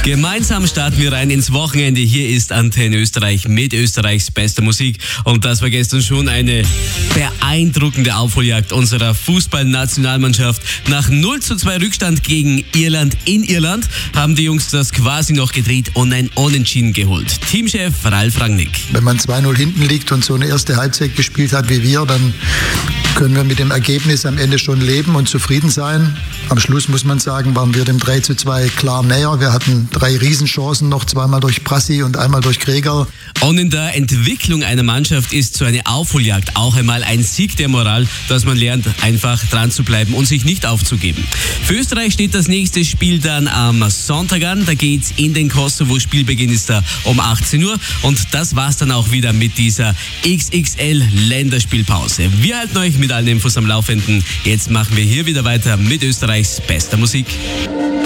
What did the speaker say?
Gemeinsam starten wir rein ins Wochenende. Hier ist Antenne Österreich mit Österreichs bester Musik. Und das war gestern schon eine beeindruckende Aufholjagd unserer Fußballnationalmannschaft. Nach 0:2 Rückstand gegen Irland in Irland haben die Jungs das quasi noch gedreht und ein Unentschieden geholt. Teamchef Ralf Rangnick. Wenn man 2-0 hinten liegt und so eine erste Halbzeit gespielt hat wie wir, dann können wir mit dem Ergebnis am Ende schon leben und zufrieden sein. Am Schluss muss man sagen, waren wir dem 3:2 klar näher. Wir hatten 3 Riesenchancen noch, zweimal durch Prassi und einmal durch Gregor. Und in der Entwicklung einer Mannschaft ist so eine Aufholjagd auch einmal ein Sieg der Moral, dass man lernt, einfach dran zu bleiben und sich nicht aufzugeben. Für Österreich steht das nächste Spiel dann am Sonntag an. Da geht's in den Kosovo. Spielbeginn ist da um 18 Uhr. Und das war's dann auch wieder mit dieser XXL-Länderspielpause. Wir halten euch mit allen Infos am Laufenden. Jetzt machen wir hier wieder weiter mit Österreichs bester Musik.